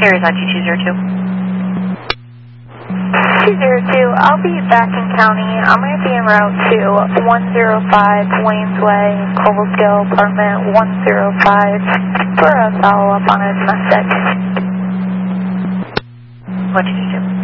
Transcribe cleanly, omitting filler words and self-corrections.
Arizona 202. 202, I'll be back in county. I'm going to be en route to 105 Waynes Way, Cobleskill, apartment 105 for a follow-up on a domestic. 122.